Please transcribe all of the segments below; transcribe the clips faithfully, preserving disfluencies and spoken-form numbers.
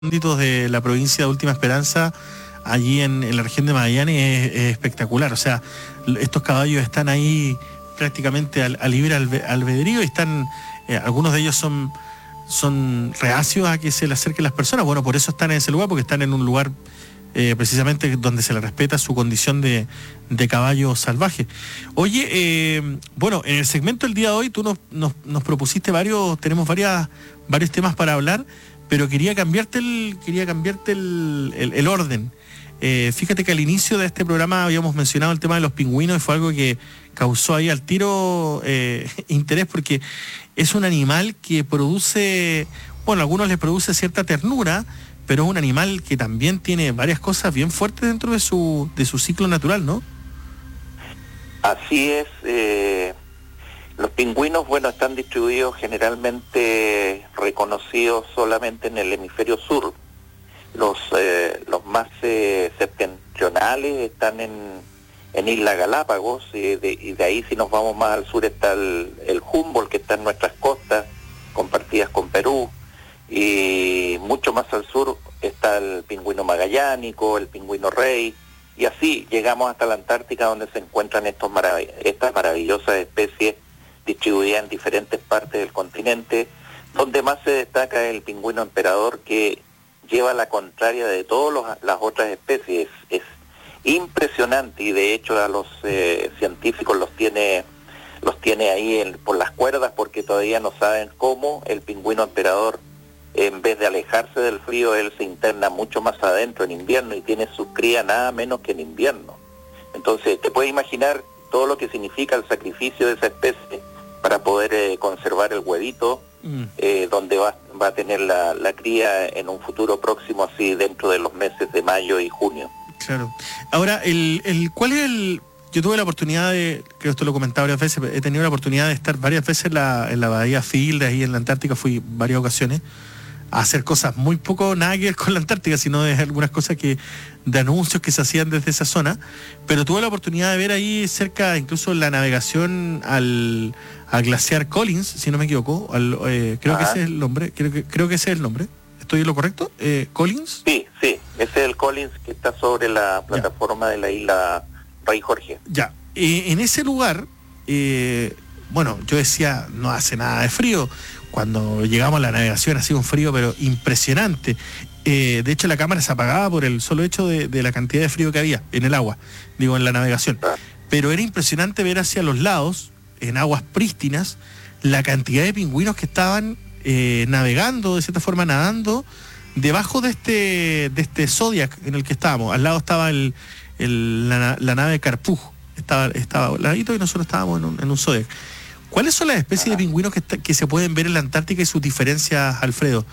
de la provincia de Última Esperanza, allí en, en la región de Magallanes, es, es espectacular. O sea, estos caballos están ahí prácticamente al, al libre albe, albedrío y están, eh, algunos de ellos son, son reacios a que se le acerquen las personas. Bueno, por eso están en ese lugar, porque están en un lugar eh, precisamente donde se le respeta su condición de, de caballo salvaje. Oye, eh, bueno, en el segmento del día de hoy tú nos, nos, nos propusiste varios, tenemos varias, varios temas para hablar, pero quería cambiarte el, quería cambiarte el, el, el orden. Eh, fíjate que al inicio de este programa habíamos mencionado el tema de los pingüinos y fue algo que causó ahí al tiro eh, interés, porque es un animal que produce, bueno, a algunos les produce cierta ternura, pero es un animal que también tiene varias cosas bien fuertes dentro de su, de su ciclo natural, ¿no? Así es. Eh... Los pingüinos, bueno, están distribuidos generalmente reconocidos solamente en el hemisferio sur. Los eh, los más eh, septentrionales están en, en Isla Galápagos, y de, y de ahí si nos vamos más al sur está el, el Humboldt, que está en nuestras costas, compartidas con Perú, y mucho más al sur está el pingüino magallánico, el pingüino rey, y así llegamos hasta la Antártica, donde se encuentran estos marav- estas maravillosas especies distribuida en diferentes partes del continente. Donde más se destaca es el pingüino emperador, que lleva la contraria de todas las otras especies. Es impresionante, y de hecho a los eh, científicos los tiene los tiene ahí en, por las cuerdas, porque todavía no saben cómo el pingüino emperador, en vez de alejarse del frío, él se interna mucho más adentro en invierno y tiene su cría nada menos que en invierno. Entonces te puedes imaginar todo lo que significa el sacrificio de esa especie para poder eh, conservar el huevito, mm. eh, donde va, va a tener la, la cría en un futuro próximo, así dentro de los meses de mayo y junio. Claro. Ahora, el, el ¿cuál es el...? Yo tuve la oportunidad de, creo que esto lo he comentado varias veces, he tenido la oportunidad de estar varias veces en la, en la bahía Field, ahí en la Antártica, fui varias ocasiones, a hacer cosas muy poco, nada que ver con la Antártica, sino de algunas cosas que de anuncios que se hacían desde esa zona, pero tuve la oportunidad de ver ahí cerca, incluso la navegación al, al glaciar Collins, si no me equivoco, al, eh, creo Ajá. que ese es el nombre, creo que, creo que ese es el nombre, ¿estoy en lo correcto? Eh, ¿Collins? Sí, sí, ese es el Collins que está sobre la plataforma ya. de la isla Rey Jorge. Ya, eh, en ese lugar, eh, bueno, yo decía, no hace nada de frío. Cuando llegamos a la navegación hacía un frío pero impresionante. Eh, de hecho la cámara se apagaba por el solo hecho de, de la cantidad de frío que había en el agua, digo, en la navegación. Pero era impresionante ver hacia los lados, en aguas prístinas, la cantidad de pingüinos que estaban eh, navegando, de cierta forma nadando, debajo de este de este Zodiac en el que estábamos. Al lado estaba el, el, la, la nave Carpuj, estaba, estaba al ladito y nosotros estábamos en un, en un Zodiac. ¿Cuáles son las especies Ajá. de pingüinos que, está, que se pueden ver en la Antártica y sus diferencias, Alfredo?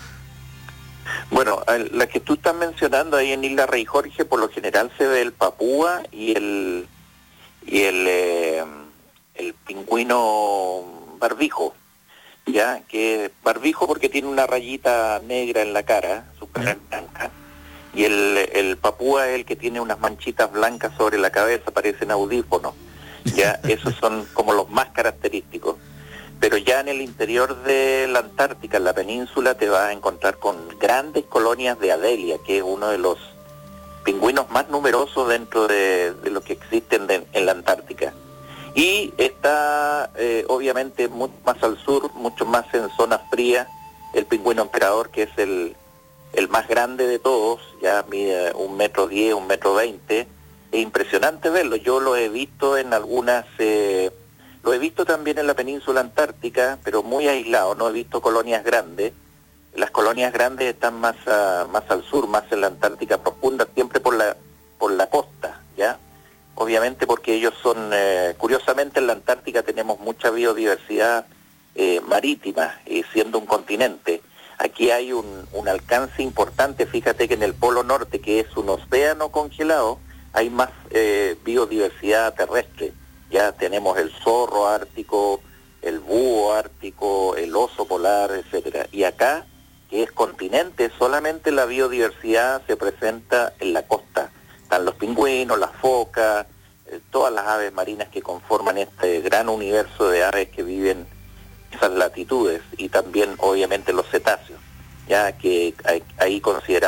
Bueno, la que tú estás mencionando ahí en Isla Rey Jorge, por lo general se ve el papúa y el y el, eh, el pingüino barbijo, ya que barbijo porque tiene una rayita negra en la cara, súper blanca, y el, el papúa es el que tiene unas manchitas blancas sobre la cabeza, parecen audífonos. Ya, esos son como los más característicos. Pero ya en el interior de la Antártica, en la península, te vas a encontrar con grandes colonias de Adelia, que es uno de los pingüinos más numerosos dentro de, de los que existen de, en la Antártica. Y está, eh, obviamente, mucho más al sur, mucho más en zonas frías, el pingüino emperador, que es el, el más grande de todos, ya mide un metro diez, un metro veinte. Es impresionante verlo. Yo lo he visto en algunas, eh, lo he visto también en la península antártica, pero muy aislado, no he visto colonias grandes. Las colonias grandes están más a, más al sur, más en la Antártica profunda, siempre por la por la costa, ¿ya? Obviamente porque ellos son, eh, curiosamente en la Antártica tenemos mucha biodiversidad eh, marítima, eh, siendo un continente. Aquí hay un, un alcance importante. Fíjate que en el Polo Norte, que es un océano congelado, hay más eh, biodiversidad terrestre. Ya tenemos el zorro ártico, el búho ártico, el oso polar, etcétera. Y acá, que es continente, solamente la biodiversidad se presenta en la costa. Están los pingüinos, las focas, eh, todas las aves marinas que conforman este gran universo de aves que viven en esas latitudes, y también obviamente los cetáceos. ya que ahí consideramos